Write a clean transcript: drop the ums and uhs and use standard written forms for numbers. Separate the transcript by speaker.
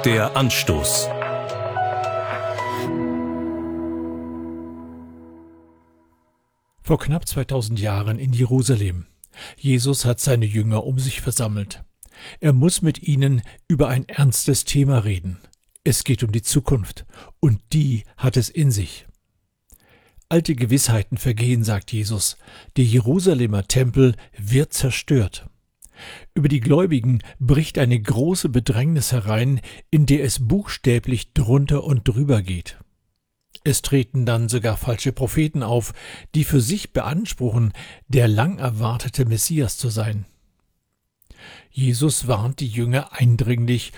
Speaker 1: Der Anstoß.
Speaker 2: Vor knapp 2000 Jahren in Jerusalem. Jesus hat seine Jünger um sich versammelt. Er muss mit ihnen über ein ernstes Thema reden. Es geht um die Zukunft, und die hat es in sich. Alte Gewissheiten vergehen, sagt Jesus. Der Jerusalemer Tempel wird zerstört. Über die Gläubigen bricht eine große Bedrängnis herein, in der es buchstäblich drunter und drüber geht. Es treten dann sogar falsche Propheten auf, die für sich beanspruchen, der lang erwartete Messias zu sein. Jesus warnt die Jünger eindringlich